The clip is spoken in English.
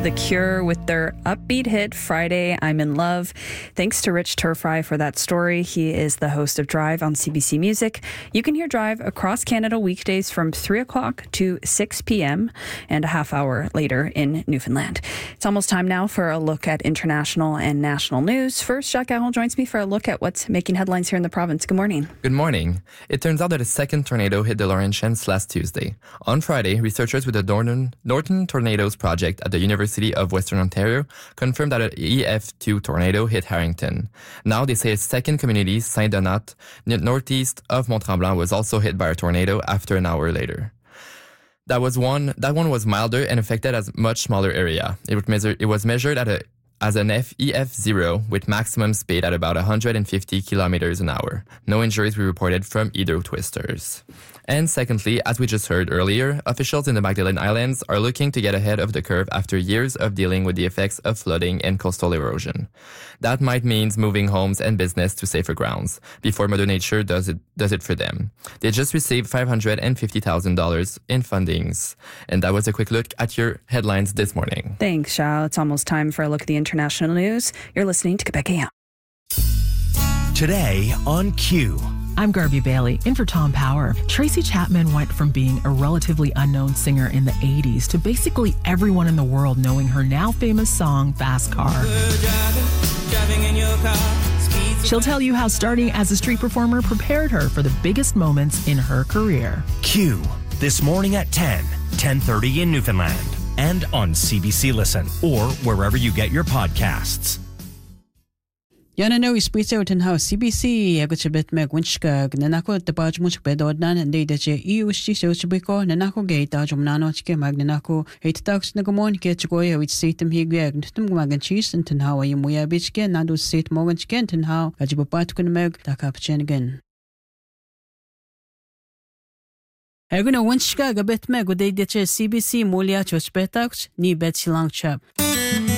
The Cure with their upbeat hit, Friday, I'm in Love. Thanks to Rich Turfry for that story. He is the host of Drive on CBC Music. You can hear Drive across Canada weekdays from 3 o'clock to 6 p.m. and a half hour later in Newfoundland. It's almost time now for a look at international and national news. First, Jacques Carroll joins me for a look at what's making headlines here in the province. Good morning. Good morning. It turns out that a second tornado hit the Laurentians last Tuesday. On Friday, researchers with the Northern Tornadoes Project at the University of Western Ontario confirmed that an EF2 tornado hit Harrington. Now they say a second community, Saint-Donat, northeast of Mont-Tremblant, was also hit by a tornado after an hour later. That one was milder and affected a much smaller area. It was measured as an EF0 with maximum speed at about 150 kilometers an hour. No injuries were reported from either twisters. And secondly, as we just heard earlier, officials in the Magdalene Islands are looking to get ahead of the curve after years of dealing with the effects of flooding and coastal erosion. That might mean moving homes and business to safer grounds before Mother Nature does it for them. They just received $550,000 in fundings. And that was a quick look at your headlines this morning. Thanks, Shao. It's almost time for a look at the international news. You're listening to Quebec AM. Today on Q. I'm Garby Bailey, in for Tom Power. Tracy Chapman went from being a relatively unknown singer in the 80s to basically everyone in the world knowing her now famous song, Fast Car. She'll tell you how starting as a street performer prepared her for the biggest moments in her career. Q, this morning at 10:30 in Newfoundland, and on CBC Listen, or wherever you get your podcasts. Yana no ispita utan how CBC agutibet meg winchka nanako tapaj much bedodnan and de je iushi sochbiko nanako gate ajumnano chike magnanako 8 nagomon ketgoya which seatem higag ntum magan cheese and how I muya bichke nadu seat morgan chicken and how ajibapat kun meg takapchen again. Aguna winchka gabet meg de CBC mulia chospetax ni bet silang chap.